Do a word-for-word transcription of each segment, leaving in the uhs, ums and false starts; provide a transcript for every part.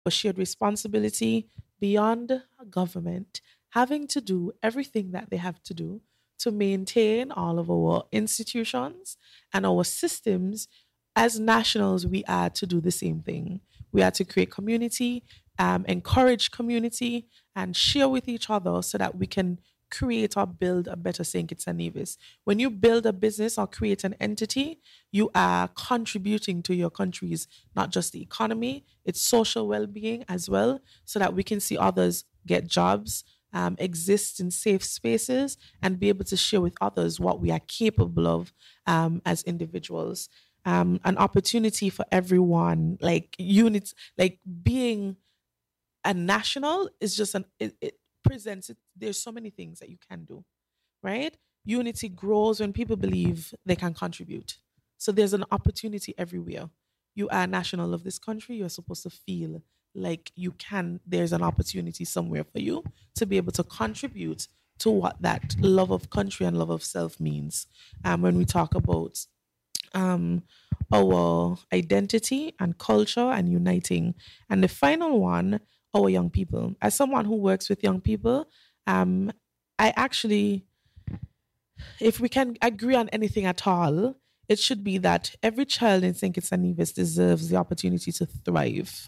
a shared responsibility beyond government, having to do everything that they have to do to maintain all of our institutions and our systems. As nationals, we are to do the same thing. We are to create community, um, encourage community, and share with each other so that we can create or build a better Saint Kitts and Nevis. When you build a business or create an entity, you are contributing to your country's not just the economy, its social well-being as well, so that we can see others get jobs, um, exist in safe spaces, and be able to share with others what we are capable of um, as individuals. Um, an opportunity for everyone, like units, like being a national is just an it, it presents it. There's so many things that you can do, right? Unity grows when people believe they can contribute. So there's an opportunity everywhere. You are national of this country. You're supposed to feel like you can. There's an opportunity somewhere for you to be able to contribute to what that love of country and love of self means. Um, when we talk about um, our identity and culture and uniting. And the final one, our young people. As someone who works with young people, um, I actually, if we can agree on anything at all, it should be that every child in Saint Kitts and Nevis deserves the opportunity to thrive.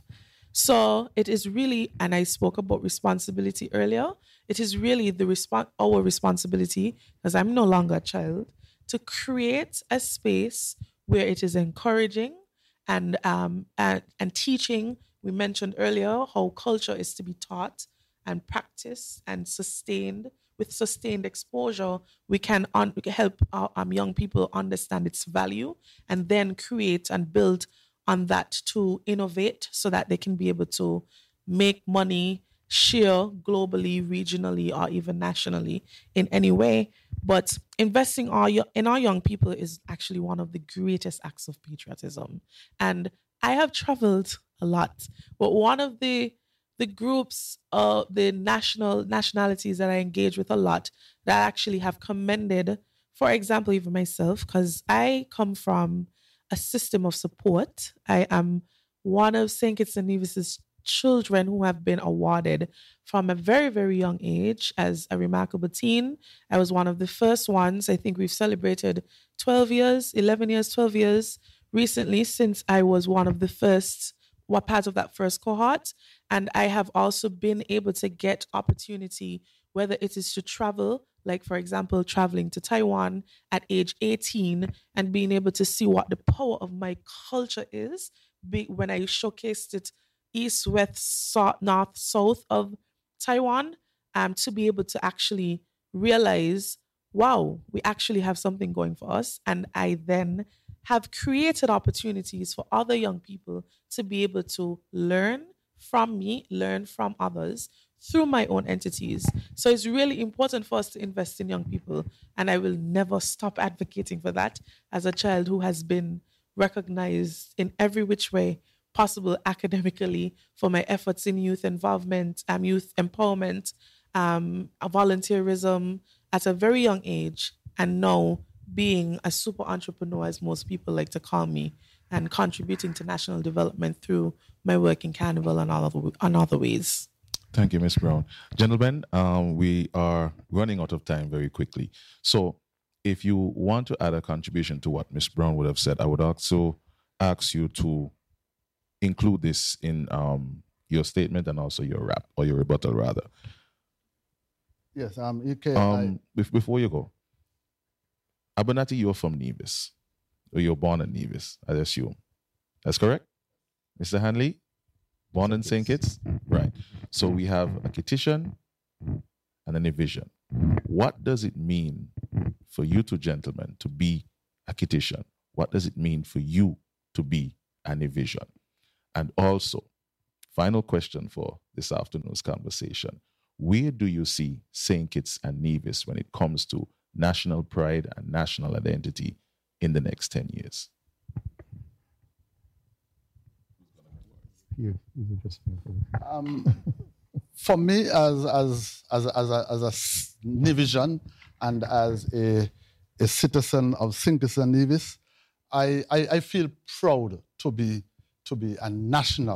So it is really, and I spoke about responsibility earlier. It is really the respon our responsibility, because I'm no longer a child, to create a space where it is encouraging and um and, and teaching. We mentioned earlier how culture is to be taught and practiced and sustained. With sustained exposure, we can, un- we can help our um, young people understand its value and then create and build on that to innovate so that they can be able to make money, share globally, regionally, or even nationally in any way. But investing our, yo- in our young people is actually one of the greatest acts of patriotism. And I have traveled a lot, but one of the the groups, uh, the national nationalities that I engage with a lot that actually have commended, for example, even myself, because I come from a system of support. I am one of Saint Kitts and Nevis's children who have been awarded from a very, very young age as a remarkable teen. I was one of the first ones. I think we've celebrated twelve years, eleven years, twelve years recently since I was one of the first, what part of that first cohort. And I have also been able to get opportunity, whether it is to travel, like for example, traveling to Taiwan at age eighteen and being able to see what the power of my culture is be, when I showcased it east, west, so, north, south of Taiwan, um, to be able to actually realize, wow, we actually have something going for us. And I then have created opportunities for other young people to be able to learn from me, learn from others through my own entities. So it's really important for us to invest in young people. And I will never stop advocating for that as a child who has been recognized in every which way possible academically for my efforts in youth involvement, um, youth empowerment, um, volunteerism at a very young age. And now being a super entrepreneur, as most people like to call me, and contributing to national development through my work in Carnival and all other, and other ways. Thank you, Miz Brown. Gentlemen, um, we are running out of time very quickly. So if you want to add a contribution to what Miz Brown would have said, I would also ask you to include this in um, your statement and also your rap, or your rebuttal rather. Yes, um, E K. Um, I, before you go, Abernathy, you're from Nevis, or you're born in Nevis, I assume. That's correct? Mister Hanley, born in Saint Kitts? Right. So we have a Kittitian and an Nevisian. What does it mean for you two gentlemen to be a Kittitian? What does it mean for you to be a Nevisian? And also, final question for this afternoon's conversation. Where do you see Saint Kitts and Nevis when it comes to national pride and national identity in the next ten years? you, you just um, for me, as as as as a, as a Nevisian and as a a citizen of Saint Kitts and Nevis, I, I I feel proud to be to be a national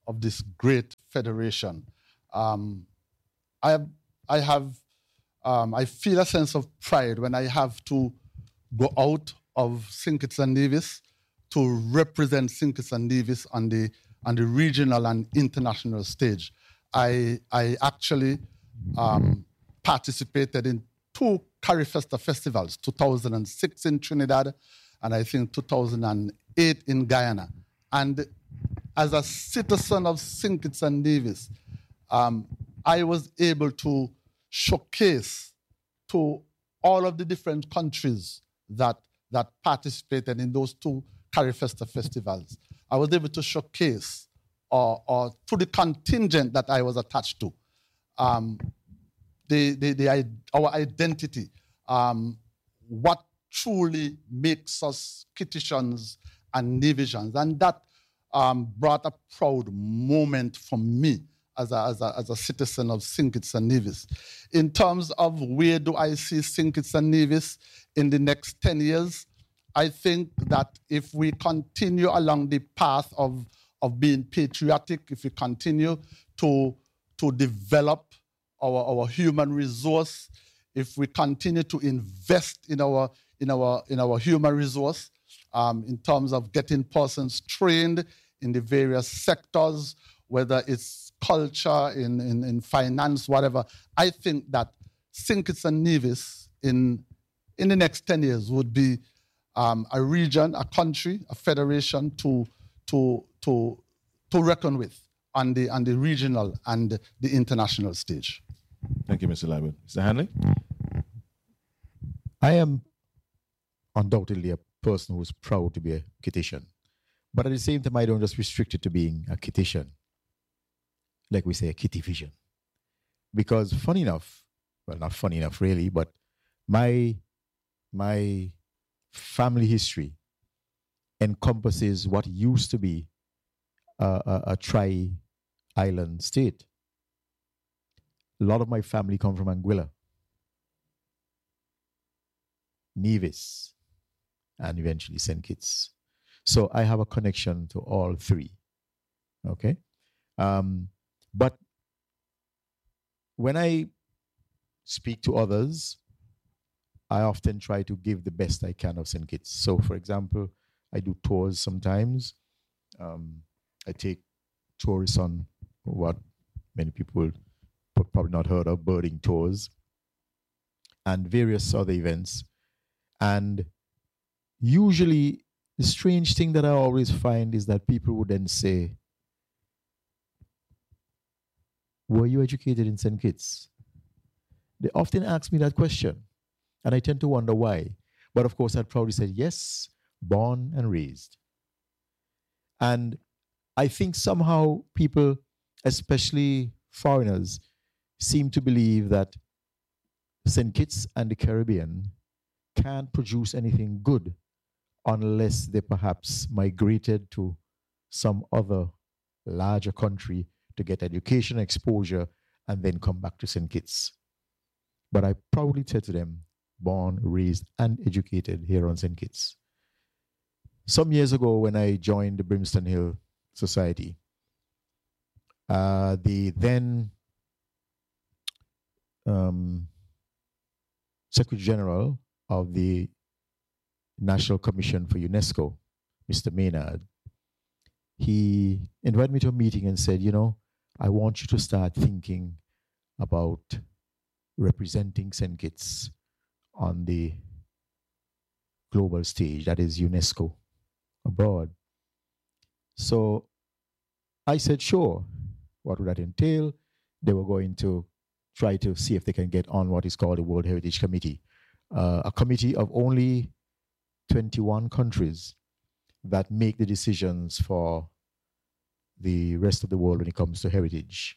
of this great federation. Um, I have, I have, um, I feel a sense of pride when I have to go out of Saint Kitts and Nevis to represent Saint Kitts and Nevis on the on the regional and international stage. I I actually um, participated in two Carifesta festivals, two thousand six in Trinidad, and I think two thousand eight in Guyana. And as a citizen of Saint Kitts and Nevis, um, I was able to showcase to all of the different countries that, that participated in those two Carifesta festivals. I was able to showcase, or, or to the contingent that I was attached to, um, the, the, the, our identity, um, what truly makes us Kittitians and Nevisians. And that um, brought a proud moment for me as a, as a, as a citizen of Saint Kitts and Nevis. In terms of where do I see Saint Kitts and Nevis in the next ten years, I think that if we continue along the path of, of being patriotic, if we continue to, to develop our, our human resource, if we continue to invest in our, in our, in our human resource, um, in terms of getting persons trained in the various sectors, whether it's culture, in, in, in finance, whatever, I think that Saint Kitts and Nevis in, in the next ten years would be um, a region, a country, a federation to, to, to, to reckon with on the, on the regional and the international stage. Thank you, Mister Liebert. Mister Hanley? I am undoubtedly a person who's proud to be a Kittitian. But at the same time, I don't just restrict it to being a Kittitian. Like we say, a Kittivision. Because funny enough, well, not funny enough really, but my, my family history encompasses what used to be a, a, a tri-island state. A lot of my family come from Anguilla, Nevis, and eventually Saint Kitts. So I have a connection to all three, okay? Um, but when I speak to others, I often try to give the best I can of Saint Kitts. So for example, I do tours sometimes. Um, I take tourists on what many people probably not heard of, birding tours, and various other events. And usually, the strange thing that I always find is that people would then say, were you educated in Saint Kitts? They often ask me that question, and I tend to wonder why. But of course, I'd probably say, yes, born and raised. And I think somehow people, especially foreigners, seem to believe that Saint Kitts and the Caribbean can't produce anything good unless they perhaps migrated to some other larger country to get education exposure and then come back to Saint Kitts. But I proudly tell to them, born, raised, and educated here on Saint Kitts. Some years ago when I joined the Brimstone Hill Society, uh, the then um, Secretary General of the National Commission for UNESCO, Mister Maynard, he invited me to a meeting and said, you know, I want you to start thinking about representing Saint Kitts on the global stage, that is UNESCO, abroad. So I said, sure. What would that entail? They were going to try to see if they can get on what is called the World Heritage Committee, uh, a committee of only twenty-one countries that make the decisions for the rest of the world when it comes to heritage.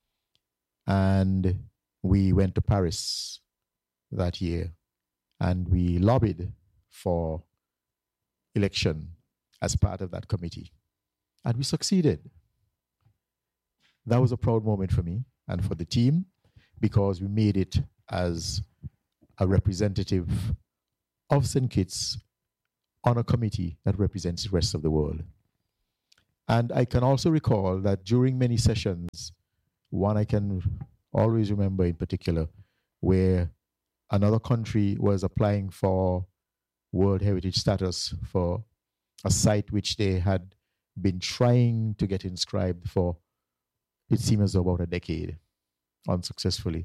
And we went to Paris that year and we lobbied for election as part of that committee. And we succeeded. That was a proud moment for me and for the team because we made it as a representative of Saint Kitts on a committee that represents the rest of the world. And I can also recall that during many sessions, one I can always remember in particular, where another country was applying for World Heritage status for a site which they had been trying to get inscribed for, it seems, about a decade, unsuccessfully.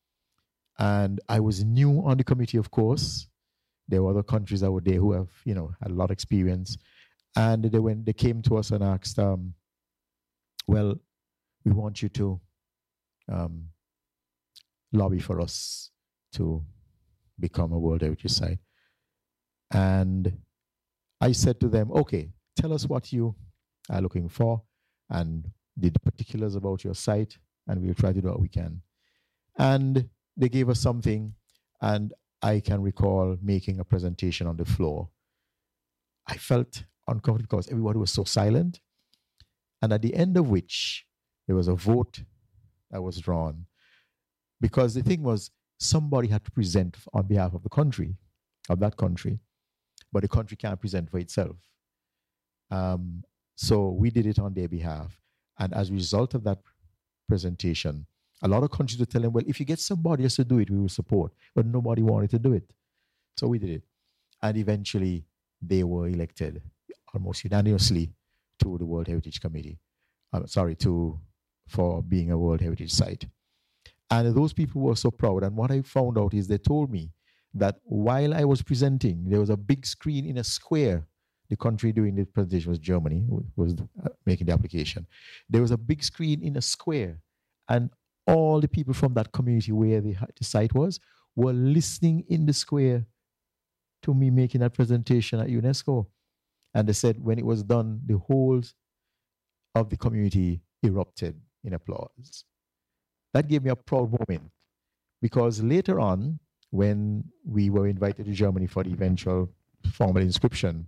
And I was new on the committee, of course. There were other countries that were there who have, you know, had a lot of experience. And they went, they came to us and asked, um, well, we want you to um, lobby for us to become a World Heritage Site. And I said to them, okay, tell us what you are looking for and the particulars about your site, and we'll try to do what we can. And they gave us something, and I can recall making a presentation on the floor. I felt uncomfortable because everybody was so silent. And at the end of which, there was a vote that was drawn. Because the thing was, somebody had to present on behalf of the country, of that country, but the country can't present for itself. Um, so we did it on their behalf. And as a result of that presentation, a lot of countries were telling, well, if you get somebody else to do it, we will support. But nobody wanted to do it. So we did it. And eventually, they were elected almost unanimously to the World Heritage Committee. I'm sorry, to for being a World Heritage Site. And those people were so proud. And what I found out is they told me that while I was presenting, there was a big screen in a square. The country doing the presentation was Germany, who was making the application. There was a big screen in a square, and all the people from that community where the, the site was were listening in the square to me making that presentation at UNESCO. And they said when it was done, the whole of the community erupted in applause. That gave me a proud moment, because later on, when we were invited to Germany for the eventual formal inscription,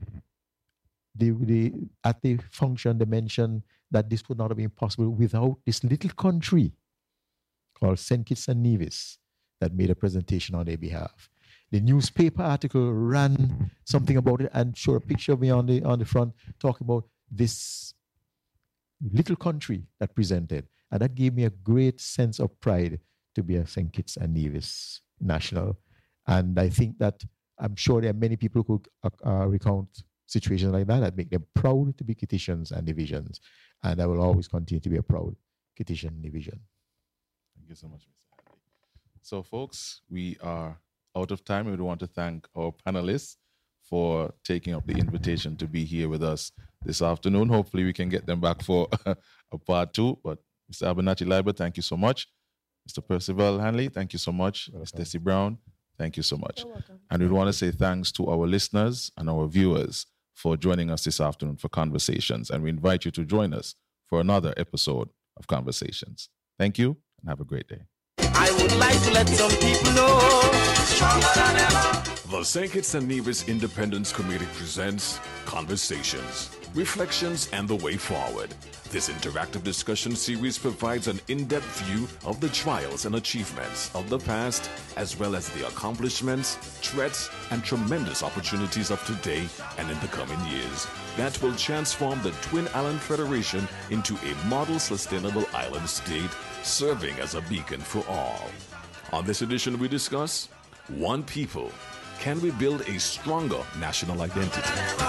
the, the, at the function, they mentioned that this would not have been possible without this little country called Saint Kitts and Nevis that made a presentation on their behalf. The newspaper article ran something about it and showed a picture of me on the, on the front talking about this little country that presented. And that gave me a great sense of pride to be a Saint Kitts and Nevis national. And I think that I'm sure there are many people who could uh, recount situations like that that make them proud to be Kittitians and Nevisians. And I will always continue to be a proud Kittitian and Nevisian. Thank you so much, Mister Hadley. So, folks, we are out of time. We want to thank our panelists for taking up the invitation to be here with us this afternoon. Hopefully, we can get them back for a part two. But Mister Abernathy Leiber, thank you so much. Mister Percival Hanley, thank you so much. Miz Tessie Brown, thank you so much. You're welcome. And we want to say thanks to our listeners and our viewers for joining us this afternoon for Conversations. And we invite you to join us for another episode of Conversations. Thank you and have a great day. I would like to let some people know. Stronger than ever. The Saint Kitts and Nevis Independence Committee presents Conversations, Reflections, and the Way Forward. This interactive discussion series provides an in-depth view of the trials and achievements of the past, as well as the accomplishments, threats, and tremendous opportunities of today and in the coming years that will transform the Twin Island Federation into a model sustainable island state, serving as a beacon for all. On this edition, we discuss One People. Can we build a stronger national identity?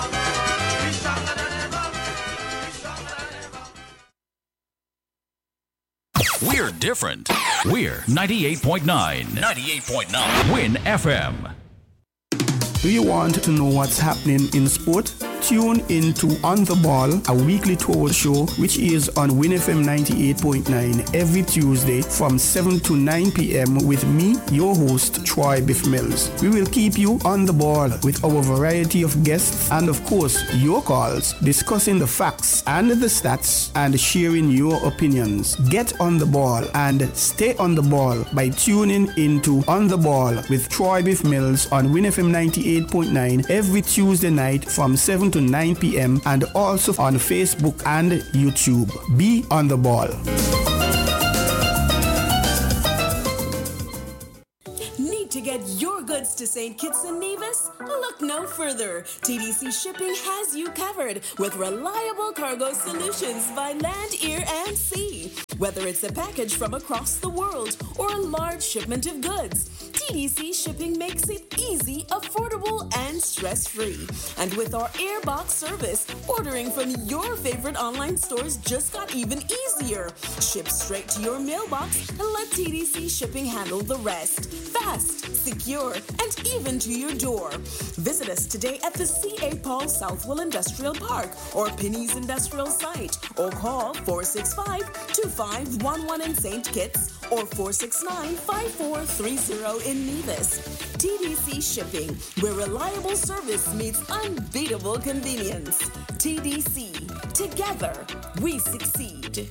We're different. We're ninety-eight point nine. ninety-eight point nine. Win F M. Do you want to know what's happening in sport? Tune in to On The Ball, a weekly talk show which is on Win F M ninety-eight point nine every Tuesday from seven to nine p.m. with me, your host, Troy Biff Mills. We will keep you on the ball with our variety of guests and, of course, your calls, discussing the facts and the stats and sharing your opinions. Get on the ball and stay on the ball by tuning into On The Ball with Troy Biff Mills on Win F M ninety-eight point nine every Tuesday night from seven to nine p.m. and also on Facebook and YouTube. Be on the ball. Need to get your goods to Saint Kitts and Nevis? Look no further. T D C Shipping has you covered with reliable cargo solutions by land, air, and sea. Whether it's a package from across the world or a large shipment of goods, T D C Shipping makes it easy, affordable, and stress-free. And with our Airbox service, ordering from your favorite online stores just got even easier. Ship straight to your mailbox and let T D C Shipping handle the rest. Fast, secure, and even to your door. Visit us today at the C A. Paul Southwell Industrial Park or Penny's Industrial Site, or call four six five, two five one one in Saint Kitts or four six nine, five four three zero in Nevis. T D C Shipping, where reliable service meets unbeatable convenience. T D C, together we succeed.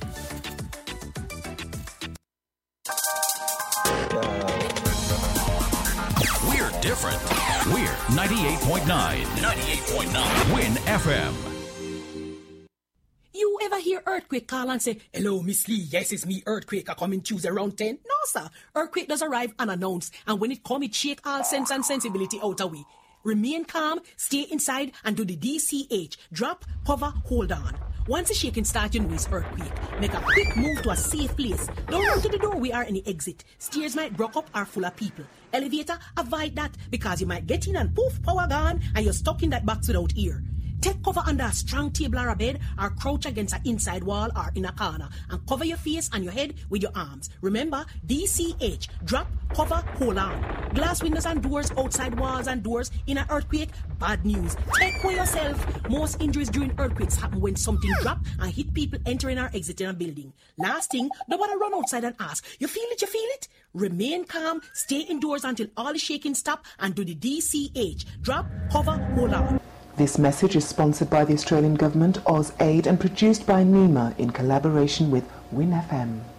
We're different. We're ninety-eight point nine. ninety-eight point nine. Win F M. You ever hear Earthquake call and say, "Hello, Miss Lee, yes, it's me, Earthquake, I come in Tuesday around ten? No, sir. Earthquake does arrive unannounced, and when it come, it shake all sense and sensibility out of we. Remain calm, stay inside, and do the D C H. Drop, cover, hold on. Once the shaking starts, you know it's earthquake. Make a quick move to a safe place. Don't run to the door, we are in the exit. Stairs might broke up or full of people. Elevator, avoid that, because you might get in and poof, power gone, and you're stuck in that box without ear. Take cover under a strong table or a bed, or crouch against an inside wall or in a corner, and cover your face and your head with your arms. Remember, D C H, drop, cover, hold on. Glass windows and doors, outside walls and doors in an earthquake, bad news. Take care yourself. Most injuries during earthquakes happen when something drop and hit people entering or exiting a building. Last thing, nobody run outside and ask, you feel it, you feel it? Remain calm, stay indoors until all the shaking stop, and do the D C H, drop, cover, hold on. This message is sponsored by the Australian Government, AusAid, and produced by NEMA in collaboration with Win F M.